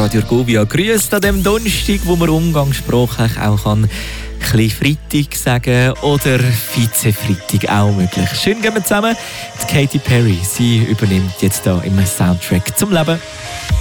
Radio Argovia. Grüßt an dem Donnerstag, wo man umgangssprachlich auch ein bisschen Freitag sagen oder Vize-Freitag auch möglich. Schön gehen wir zusammen. Die Katy Perry, sie übernimmt jetzt da im Soundtrack zum Leben.